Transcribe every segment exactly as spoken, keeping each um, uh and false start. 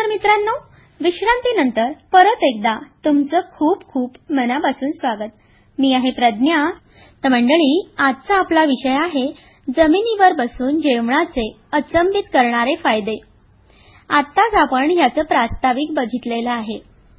मित्रांनो, विश्रांतीनंतर परत एकदा तुमचं खूप खूप मनापासून स्वागत. मी आहे प्रज्ञा. तर मंडळी, आजचा आपला विषय आहे जमिनीवर बसून जेवणाचे अचंबित करणारे फायदे. आत्ताच आपण ह्याचं प्रास्ताविक बघितलेलं आहे.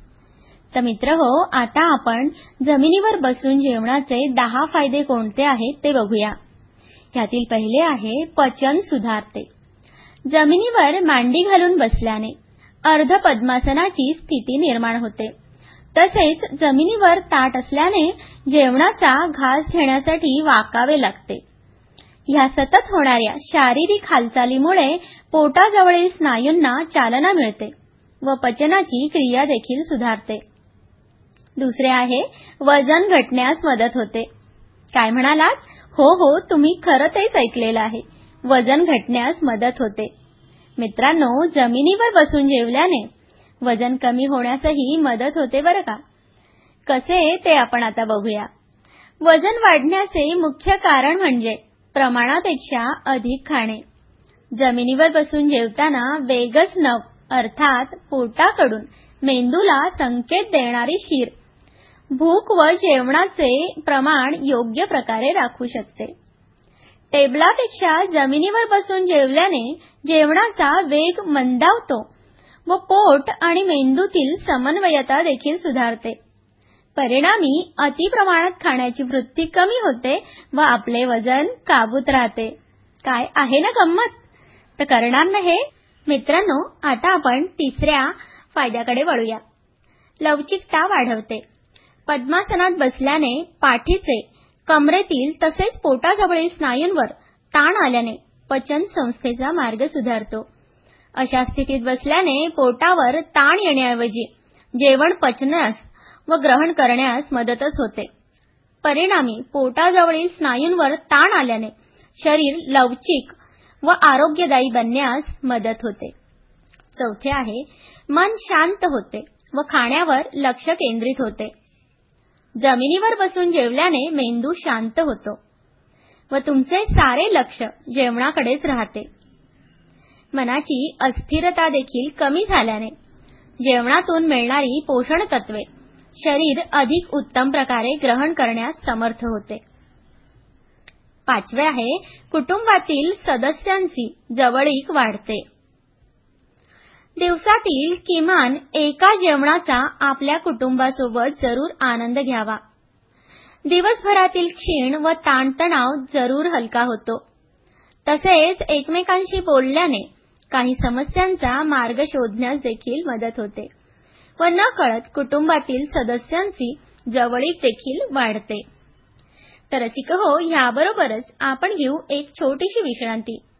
तर मित्रहो, आता आपण जमिनीवर बसून जेवणाचे दहा फायदे कोणते आहेत ते बघूया. ह्यातील पहिले आहे पचन सुधारते. जमिनीवर मांडी घालून बसल्याने अर्ध पद्मासनाची स्थिती निर्माण होते. तसेच जमिनीवर ताट असल्याने जेवणाचा घास घेण्यासाठी वाकावे लागते. ह्या सतत होणाऱ्या शारीरिक हालचालीमुळे पोटाजवळील स्नायूंना चालना मिळते व पचनाची क्रिया देखील सुधारते. दुसरे आहे वजन घटण्यास मदत होते. काय म्हणालात? हो हो, तुम्ही खरं तेच ऐकलेलं आहे. वजन घटण्यास मदत होते. मित्रांनो, जमिनीवर बसून जेवल्याने वजन कमी होण्यासही मदत होते बरं का. कसे ते आपण आता बघूया. वजन वाढण्याचे मुख्य कारण म्हणजे प्रमाणापेक्षा अधिक खाणे. जमिनीवर बसून जेवताना वेगस नव अर्थात पोटाकडून मेंदूला संकेत देणारी शिर भूक व जेवणाचे प्रमाण योग्य प्रकारे राखू शकते. टेबलापेक्षा जमिनीवर बसून जेवल्याने जेवणाचा वेग मंदावतो व पोट आणि मेंदूतील समन्वयता देखील सुधारते. परिणामी अतिप्रमाणात खाण्याची वृत्ती कमी होते व आपले वजन काबूत राहते. काय आहे ना गंमत? तर करणार ना हे? मित्रांनो, आता आपण तिसऱ्या फायद्याकडे वळूया. लवचिकता वाढवते. पद्मासनात बसल्याने पाठीचे, कमरेतील तसेच पोटाजवळील स्नायूंवर ताण आल्याने पचन संस्थेचा मार्ग सुधारतो. अशा स्थितीत बसल्याने पोटावर ताण येण्याऐवजी जेवण पचण्यास व ग्रहण करण्यास मदतच होते. परिणामी पोटाजवळील स्नायूंवर ताण आल्याने शरीर लवचिक व आरोग्यदायी बनण्यास मदत होते. चौथे आहे मन शांत होते व खाण्यावर लक्ष केंद्रित होते. जमिनीवर बसून जेवल्याने मेंदू शांत होतो व तुमचे सारे लक्ष जेवणाकडेच राहते. मनाची अस्थिरता देखील कमी झाल्याने जेवणातून मिळणारी पोषण तत्वे शरीर अधिक उत्तम प्रकारे ग्रहण करण्यास समर्थ होते. पाचवे आहे कुटुंबातील सदस्यांची जवळीक वाढते. दिवसातील किमान एका जेवणाचा आपल्या कुटुंबासोबत जरूर आनंद घ्यावा. दिवसभरातील क्षीण व ताणतणाव जरूर हलका होतो. तसेच एकमेकांशी बोलल्याने काही समस्यांचा मार्ग शोधण्यास देखील मदत होते व नकळत कुटुंबातील सदस्यांची जवळीक देखील वाढते. तर रसिक हो, ह्याबरोबरच आपण घेऊ एक छोटीशी विश्रांती.